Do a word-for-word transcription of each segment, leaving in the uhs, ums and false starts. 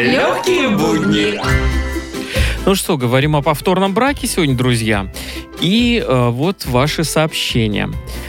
Легкие будни. Ну что, говорим о повторном браке сегодня, друзья. И э, вот ваши сообщения.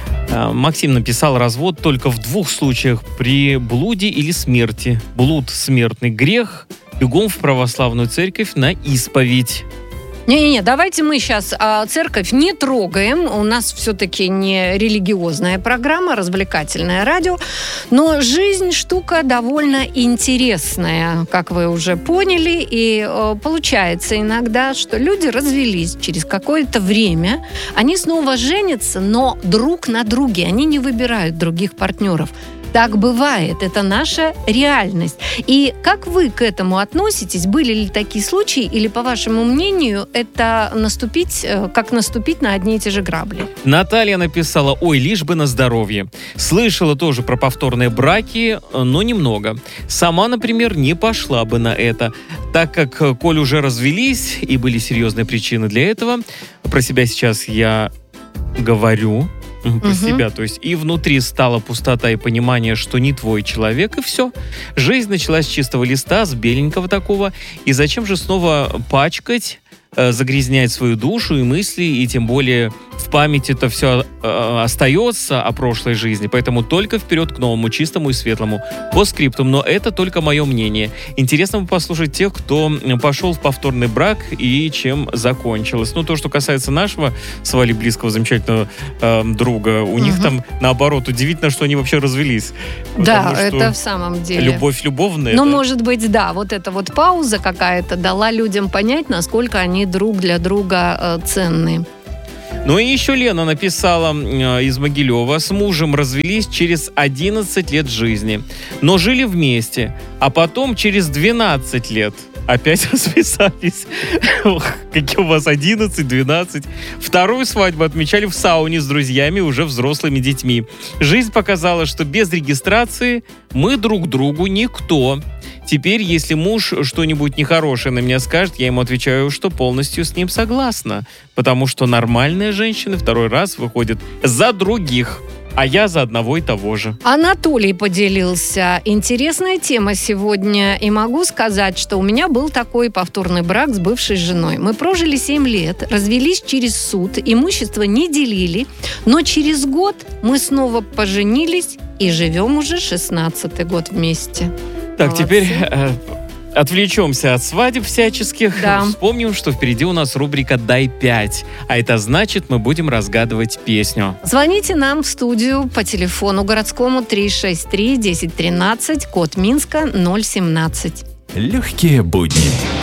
Э, Максим написал: развод только в двух случаях: при блуде или смерти. Блуд – смертный грех. Бегом в православную церковь на исповедь. Не-не-не, давайте мы сейчас а, церковь не трогаем. У нас все-таки не религиозная программа, развлекательное радио. Но жизнь штука довольно интересная, как вы уже поняли. И э, получается иногда, что люди развелись через какое-то время. Они снова женятся, но друг на друге. Они не выбирают других партнеров. Так бывает, это наша реальность. И как вы к этому относитесь? Были ли такие случаи? Или, по вашему мнению, это наступить, как наступить на одни и те же грабли? Наталья написала: ой, лишь бы на здоровье. Слышала тоже про повторные браки, но немного. Сама, например, не пошла бы на это, так как, коль уже развелись, и были серьезные причины для этого, про себя сейчас я говорю, про угу. себя, то есть и внутри стала пустота и понимание, что не твой человек, и все. Жизнь началась с чистого листа, с беленького такого, и зачем же снова пачкать, э, загрязнять свою душу и мысли, и тем более в памяти это все э, остается о прошлой жизни, поэтому только вперед к новому, чистому и светлому. По скриптум, но это только мое мнение. Интересно послушать тех, кто пошел в повторный брак и чем закончилось. Ну, то, что касается нашего с Валей близкого, замечательного э, друга, у угу. них там, наоборот, удивительно, что они вообще развелись. Да, это в самом деле. Любовь любовная. Ну, это... может быть, да, вот эта вот пауза какая-то дала людям понять, насколько они друг для друга э, ценны. Ну и еще Лена написала э, из Могилева: с мужем развелись через одиннадцать лет жизни, но жили вместе, а потом через двенадцать лет опять расписались. Ох, какие у вас одиннадцать, двенадцать. Вторую свадьбу отмечали в сауне с друзьями, уже взрослыми детьми. Жизнь показала, что без регистрации мы друг другу никто. Теперь, если муж что-нибудь нехорошее на меня скажет, я ему отвечаю, что полностью с ним согласна. Потому что нормальные женщины второй раз выходят за других, а я за одного и того же. Анатолий поделился. Интересная тема сегодня. И могу сказать, что у меня был такой повторный брак с бывшей женой. Мы прожили семь лет, развелись через суд, имущество не делили. Но через год мы снова поженились и живем уже шестнадцатый год вместе. Так, Молодцы. Теперь э, отвлечемся от свадеб всяческих. Да. Вспомним, что впереди у нас рубрика «Дай пять». А это значит, мы будем разгадывать песню. Звоните нам в студию по телефону городскому три шесть три десять тринадцать, код Минска ноль семнадцать. Легкие будни.